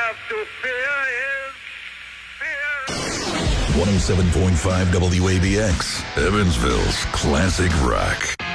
have to fear is fear. 107.5 WABX, Evansville's classic rock.